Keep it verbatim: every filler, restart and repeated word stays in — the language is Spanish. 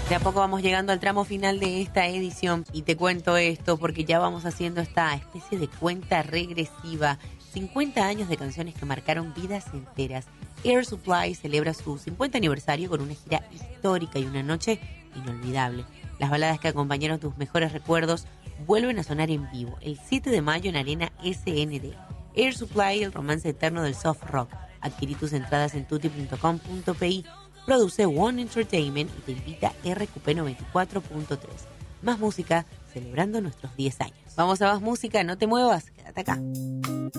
De a poco vamos llegando al tramo final de esta edición y te cuento esto porque ya vamos haciendo esta especie de cuenta regresiva. cincuenta años de canciones que marcaron vidas enteras. Air Supply celebra su cincuenta aniversario con una gira histórica y una noche inolvidable. Las baladas que acompañaron tus mejores recuerdos vuelven a sonar en vivo el siete de mayo en Arena S N D. Air Supply, el romance eterno del soft rock. Adquirí tus entradas en tutti punto com punto pi. Produce One Entertainment y te invita R Q P noventa y cuatro punto tres. Más música celebrando nuestros diez años. Vamos a más música, no te muevas, quédate acá.